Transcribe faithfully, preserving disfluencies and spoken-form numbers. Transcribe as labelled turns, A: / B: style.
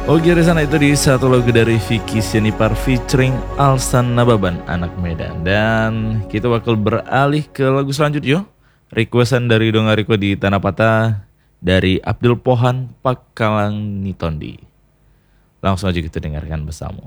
A: Oke, di sana itu di satu lagu dari Vicky Sianipar featuring Alsan Nababan, anak Medan. Dan kita bakal beralih ke lagu selanjutnya. Requestan dari Donga Riko di Tanah Patah dari Abdul Pohan Pakalang Nitondi. Langsung aja kita dengarkan bersama.